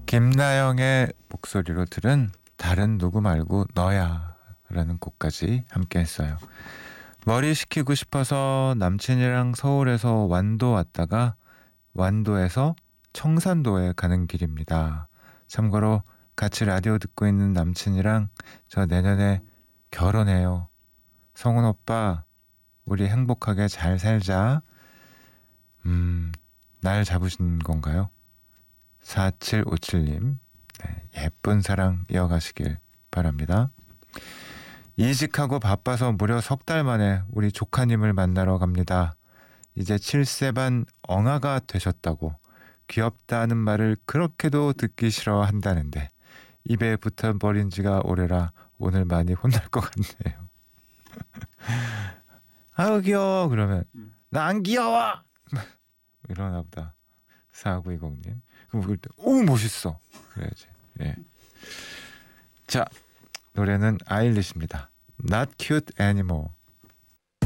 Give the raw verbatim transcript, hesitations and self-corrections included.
김나영의 목소리로 들은 다른 누구 말고 너야 라는 곡까지 함께 했어요. 머리 식히고 싶어서 남친이랑 서울에서 완도 왔다가 완도에서 청산도에 가는 길입니다. 참고로 같이 라디오 듣고 있는 남친이랑 저 내년에 결혼해요. 성훈 오빠, 우리 행복하게 잘 살자. 음, 날 잡으신 건가요? 사칠오칠님, 네, 예쁜 사랑 이어가시길 바랍니다. 이직하고 바빠서 무려 석 달 만에 우리 조카님을 만나러 갑니다. 이제 칠 세 반 엉아가 되셨다고 귀엽다는 말을 그렇게도 듣기 싫어한다는데 입에 붙어버린 지가 오래라 오늘 많이 혼날 것 같네요. 아우 귀여워 그러면 나 안 귀여워 이러나 보다. 사구이공님 그럼 그럴 때 오 멋있어 그래야지. 예. 자 노래는 아일리시입니다. Not cute anymore.